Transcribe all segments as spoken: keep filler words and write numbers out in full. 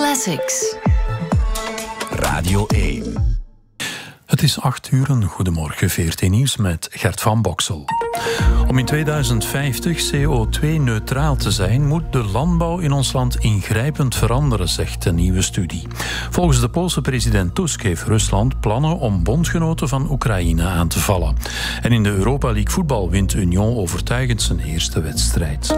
Classics. Radio één. Het is acht uur, een goedemorgen, V R T Nieuws met Gert van Boksel. Om in tweeduizend vijftig C O twee neutraal te zijn, moet de landbouw in ons land ingrijpend veranderen, zegt een nieuwe studie. Volgens de Poolse president Tusk heeft Rusland plannen om bondgenoten van Oekraïne aan te vallen. En in de Europa League voetbal wint Union overtuigend zijn eerste wedstrijd.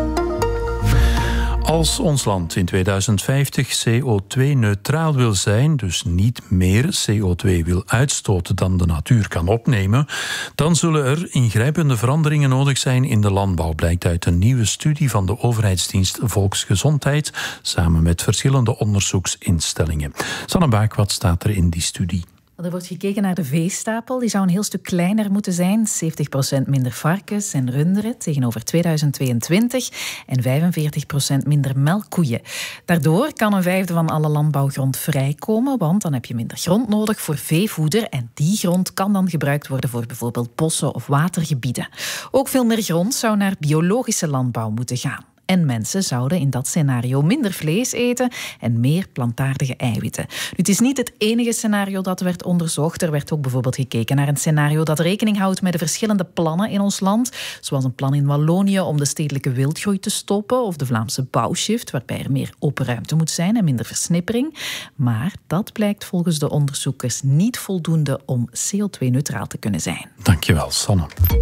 Als ons land in tweeduizend vijftig C O twee neutraal wil zijn, dus niet meer C O twee wil uitstoten dan de natuur kan opnemen, dan zullen er ingrijpende veranderingen nodig zijn in de landbouw, blijkt uit een nieuwe studie van de overheidsdienst Volksgezondheid, samen met verschillende onderzoeksinstellingen. Sanne Baak, wat staat er in die studie? Er wordt gekeken naar de veestapel. Die zou een heel stuk kleiner moeten zijn. zeventig procent minder varkens en runderen tegenover tweeduizend tweeëntwintig en vijfenveertig procent minder melkkoeien. Daardoor kan een vijfde van alle landbouwgrond vrijkomen, want dan heb je minder grond nodig voor veevoeder en die grond kan dan gebruikt worden voor bijvoorbeeld bossen of watergebieden. Ook veel meer grond zou naar biologische landbouw moeten gaan. En mensen zouden in dat scenario minder vlees eten en meer plantaardige eiwitten. Nu, het is niet het enige scenario dat werd onderzocht. Er werd ook bijvoorbeeld gekeken naar een scenario dat rekening houdt met de verschillende plannen in ons land. Zoals een plan in Wallonië om de stedelijke wildgroei te stoppen of de Vlaamse bouwshift, waarbij er meer open ruimte moet zijn en minder versnippering. Maar dat blijkt volgens de onderzoekers niet voldoende om C O twee neutraal te kunnen zijn. Dankjewel, Sanne.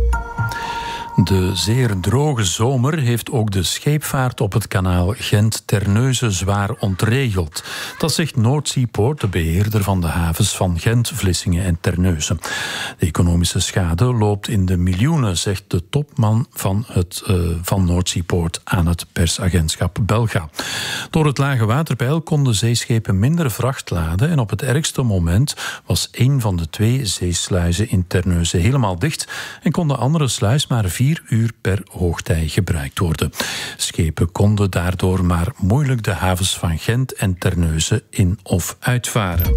De zeer droge zomer heeft ook de scheepvaart op het kanaal Gent-Terneuzen zwaar ontregeld. Dat zegt Noordseapoort, de beheerder van de havens van Gent, Vlissingen en Terneuzen. De economische schade loopt in de miljoenen, zegt de topman van, het, uh, van Noordseapoort aan het persagentschap Belga. Door het lage waterpeil konden zeeschepen minder vracht laden en op het ergste moment was één van de twee zeesluizen in Terneuzen helemaal dicht en kon de andere sluis maar vier vier uur per hoogtij gebruikt worden. Schepen konden daardoor maar moeilijk de havens van Gent en Terneuzen in of uitvaren.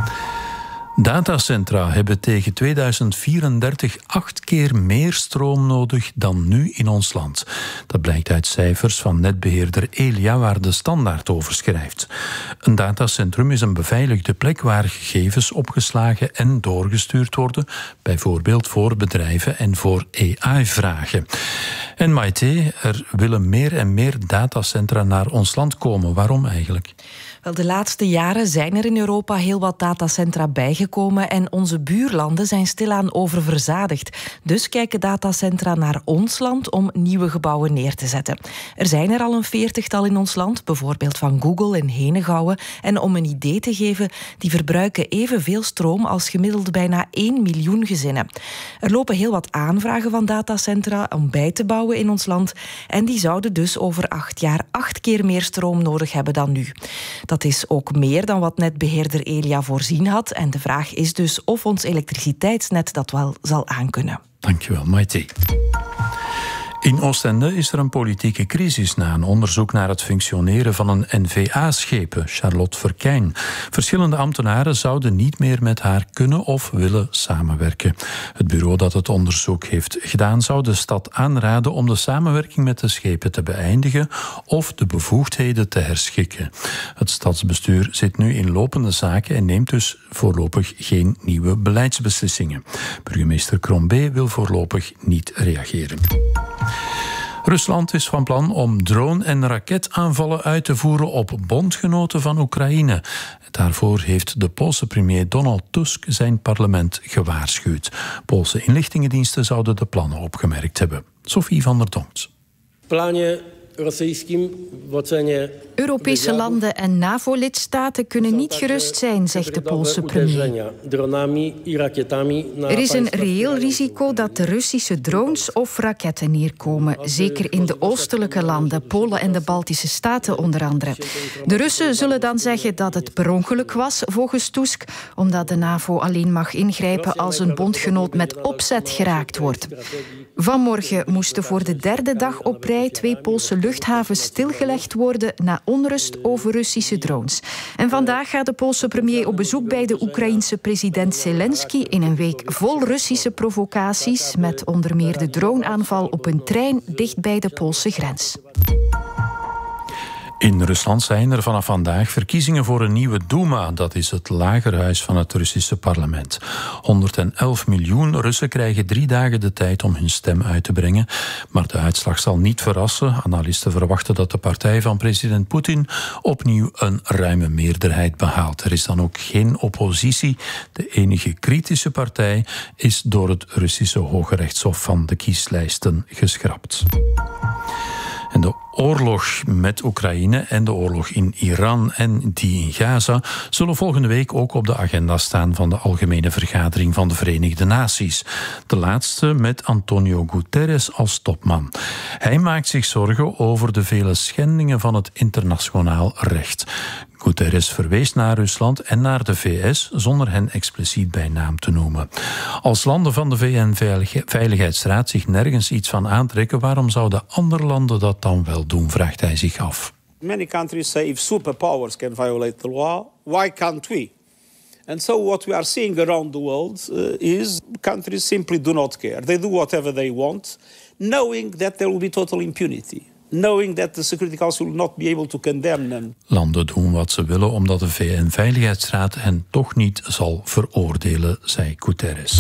Datacentra hebben tegen tweeduizend vierendertig acht keer meer stroom nodig dan nu in ons land. Dat blijkt uit cijfers van netbeheerder Elia, waar de Standaard over schrijft. Een datacentrum is een beveiligde plek waar gegevens opgeslagen en doorgestuurd worden, bijvoorbeeld voor bedrijven en voor A I-vragen. En Maite, er willen meer en meer datacentra naar ons land komen. Waarom eigenlijk? Wel, de laatste jaren zijn er in Europa heel wat datacentra bijgekomen en onze buurlanden zijn stilaan oververzadigd. Dus kijken datacentra naar ons land om nieuwe gebouwen neer te zetten. Er zijn er al een veertigtal in ons land, bijvoorbeeld van Google in Henegouwen. En om een idee te geven, die verbruiken evenveel stroom als gemiddeld bijna één miljoen gezinnen. Er lopen heel wat aanvragen van datacentra om bij te bouwen in ons land. En die zouden dus over acht jaar acht keer meer stroom nodig hebben dan nu. Dat is ook meer dan wat netbeheerder Elia voorzien had. En de vraag is dus of ons elektriciteitsnet dat wel zal aankunnen. Dankjewel, Maite. In Oostende is er een politieke crisis na een onderzoek naar het functioneren van een N V A-schepen, Charlotte Verkijn. Verschillende ambtenaren zouden niet meer met haar kunnen of willen samenwerken. Het bureau dat het onderzoek heeft gedaan zou de stad aanraden om de samenwerking met de schepen te beëindigen of de bevoegdheden te herschikken. Het stadsbestuur zit nu in lopende zaken en neemt dus voorlopig geen nieuwe beleidsbeslissingen. Burgemeester Crombé wil voorlopig niet reageren. Rusland is van plan om drone- en raketaanvallen uit te voeren op bondgenoten van Oekraïne. Daarvoor heeft de Poolse premier Donald Tusk zijn parlement gewaarschuwd. Poolse inlichtingendiensten zouden de plannen opgemerkt hebben. Sophie van der Donkt. Europese landen en NAVO-lidstaten kunnen niet gerust zijn, zegt de Poolse premier. Er is een reëel risico dat de Russische drones of raketten neerkomen. Zeker in de oostelijke landen, Polen en de Baltische Staten onder andere. De Russen zullen dan zeggen dat het per ongeluk was, volgens Tusk, omdat de NAVO alleen mag ingrijpen als een bondgenoot met opzet geraakt wordt. Vanmorgen moesten voor de derde dag op rij twee Poolse luchthavens stilgelegd worden na onrust over Russische drones. En vandaag gaat de Poolse premier op bezoek bij de Oekraïense president Zelensky in een week vol Russische provocaties met onder meer de droneaanval op een trein dicht bij de Poolse grens. In Rusland zijn er vanaf vandaag verkiezingen voor een nieuwe Duma. Dat is het lagerhuis van het Russische parlement. honderdelf miljoen Russen krijgen drie dagen de tijd om hun stem uit te brengen. Maar de uitslag zal niet verrassen. Analisten verwachten dat de partij van president Poetin opnieuw een ruime meerderheid behaalt. Er is dan ook geen oppositie. De enige kritische partij is door het Russische Hoge Rechtshof van de kieslijsten geschrapt. En de oorlog met Oekraïne en de oorlog in Iran en die in Gaza zullen volgende week ook op de agenda staan van de Algemene Vergadering van de Verenigde Naties. De laatste met Antonio Guterres als topman. Hij maakt zich zorgen over de vele schendingen van het internationaal recht. Guterres verwees naar Rusland en naar de V S zonder hen expliciet bij naam te noemen. Als landen van de V N-veiligheidsraad zich nergens iets van aantrekken, waarom zouden andere landen dat dan wel doen, vraagt hij zich af. Many countries say if superpowers can violate the law, why can't we? And so what we are seeing around the world uh, is countries simply do not care. They do whatever they want, knowing that there will be total impunity. Knowing that the Security Council will not be able to condemn them. Landen doen wat ze willen omdat de V N-veiligheidsraad hen toch niet zal veroordelen, zei Guterres.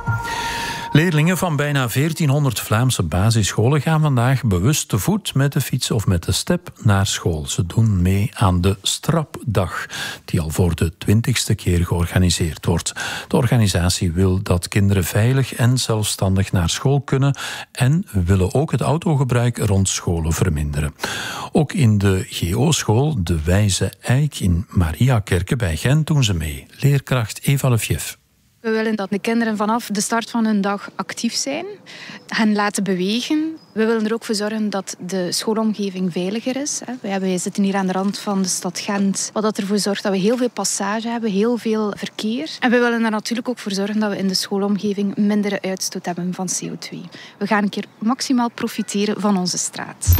Leerlingen van bijna veertienhonderd Vlaamse basisscholen gaan vandaag bewust te voet, met de fiets of met de step naar school. Ze doen mee aan de Strapdag, die al voor de twintigste keer georganiseerd wordt. De organisatie wil dat kinderen veilig en zelfstandig naar school kunnen en willen ook het autogebruik rond scholen verminderen. Ook in de G O-school De Wijze Eik in Mariakerke bij Gent doen ze mee. Leerkracht Eva Lefjef. We willen dat de kinderen vanaf de start van hun dag actief zijn, hen laten bewegen. We willen er ook voor zorgen dat de schoolomgeving veiliger is. Wij zitten hier aan de rand van de stad Gent, wat ervoor zorgt dat we heel veel passage hebben, heel veel verkeer. En we willen er natuurlijk ook voor zorgen dat we in de schoolomgeving minder uitstoot hebben van C O twee. We gaan een keer maximaal profiteren van onze straat.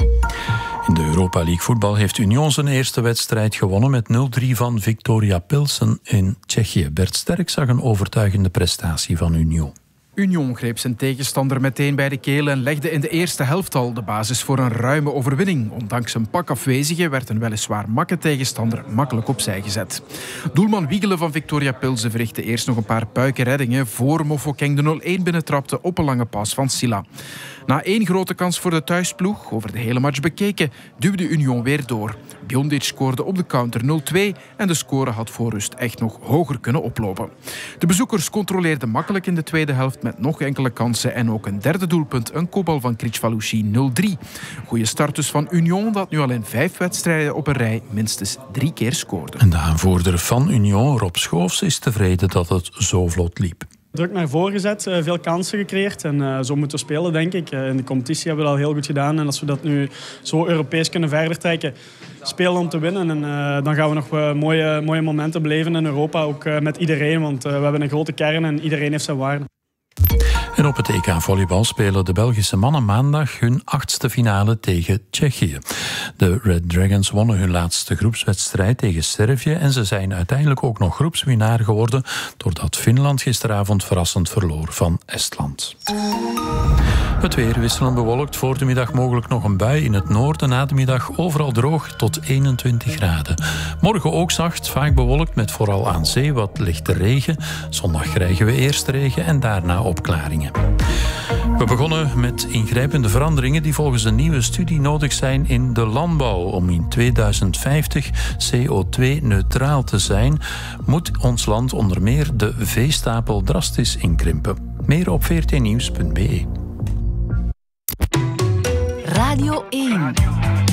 In de Europa League voetbal heeft Union zijn eerste wedstrijd gewonnen met nul drie van Viktoria Pilsen in Tsjechië. Bert Sterk zag een overtuigende prestatie van Union. Union greep zijn tegenstander meteen bij de keel en legde in de eerste helft al de basis voor een ruime overwinning. Ondanks een pak afwezigen werd een weliswaar makke tegenstander makkelijk opzij gezet. Doelman Wiegelen van Viktoria Pilsen verrichtte eerst nog een paar puikenreddingen voor Mofokeng de nul één binnentrapte op een lange pas van Silla. Na één grote kans voor de thuisploeg, over de hele match bekeken, duwde Union weer door. Bjondic scoorde op de counter nul twee en de score had voor rust echt nog hoger kunnen oplopen. De bezoekers controleerden makkelijk in de tweede helft met nog enkele kansen en ook een derde doelpunt, een kopbal van Kricvalushi nul drie. Goeie start dus van Union, dat nu al in vijf wedstrijden op een rij minstens drie keer scoorde. En de aanvoerder van Union, Rob Schoofs, is tevreden dat het zo vlot liep. Druk naar voren gezet, veel kansen gecreëerd en uh, zo moeten we spelen, denk ik. In de competitie hebben we dat al heel goed gedaan en als we dat nu zo Europees kunnen verder trekken, spelen om te winnen. En uh, dan gaan we nog uh, mooie, mooie momenten beleven in Europa, ook uh, met iedereen, want uh, we hebben een grote kern en iedereen heeft zijn waarde. En op het E K volleybal spelen de Belgische mannen maandag hun achtste finale tegen Tsjechië. De Red Dragons wonnen hun laatste groepswedstrijd tegen Servië en ze zijn uiteindelijk ook nog groepswinnaar geworden doordat Finland gisteravond verrassend verloor van Estland. Het weer wisselend bewolkt, voor de middag mogelijk nog een bui in het noorden, na de middag overal droog tot eenentwintig graden. Morgen ook zacht, vaak bewolkt met vooral aan zee wat lichte regen. Zondag krijgen we eerst regen en daarna opklaringen. We begonnen met ingrijpende veranderingen die volgens een nieuwe studie nodig zijn in de landbouw. Om in tweeduizend vijftig C O twee neutraal te zijn, moet ons land onder meer de veestapel drastisch inkrimpen. Meer op v r t nieuws punt b e. Radio één.